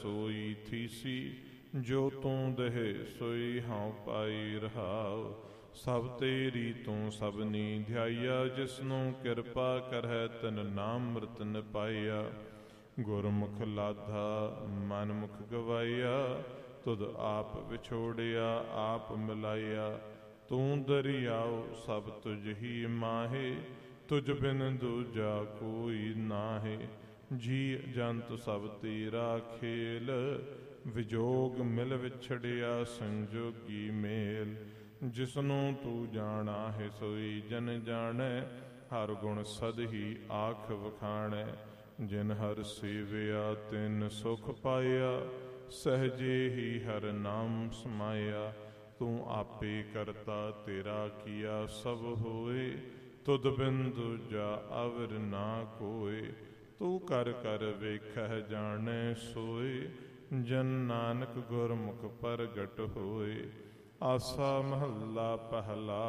सोई थीसी, जो तू दहे सोई हाँ पाई रहाओ। सब तेरी तू सबनी ध्याइया, जिसनों कृपा करहै तिन नाम रतन पाइया। गुरमुख लाधा मन मुख गवाइया, तुद आप विछोड़िया आप मिलाइया। तू दरियाओ सब तुझ ही माहे, तुझ बिन दूजा कोई नाहे। जी जंत सब तेरा खेल, विजोग मिल विछड़िया संजोगी मेल। जिसनों तू जाना है सोई जन जाने, हर गुण सद ही आख वखाणै। जिन हर सेविया तिन सुख पाया, सहजे ही हर नाम समाया। तू आपे करता तेरा किया सब होए, तुद बिन दूजा अवर ना कोय। तू कर कर वेखह जाने सोए, जन नानक गुरमुख प्रगट होए। आसा महला पहला।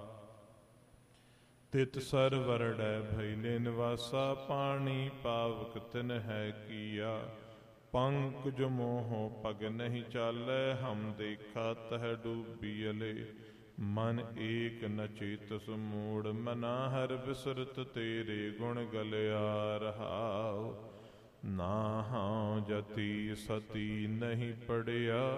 तित सर वरड़ै भैले निवासा, पानी पावक तिन है किया। पंकज मोहो पग नहीं चालै, हम देखा तह डूबियले। मन एक न चेतस मूढ़ मना, हर बिसरत तेरे गुण गलिया रहाओ। ना हाँ जति सती नहीं पड़िया,